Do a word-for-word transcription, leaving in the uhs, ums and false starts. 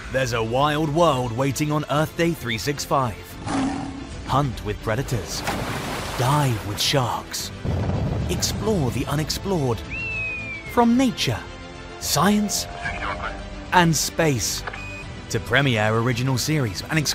There's a wild world waiting on Earth Day three sixty-five. Hunt with predators. Dive with sharks. Explore the unexplored. From nature, science, and space to premiere original series and exclusive